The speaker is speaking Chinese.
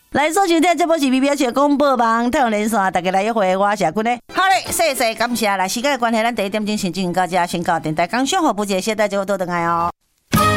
来收听这部是BBS的广播网太阳连线，大家来一回，我是阿君嘞。好嘞，谢谢感谢。来时间的关系，咱第一点钟先进行到这，先到电台工商服务部这些大家多等爱哦。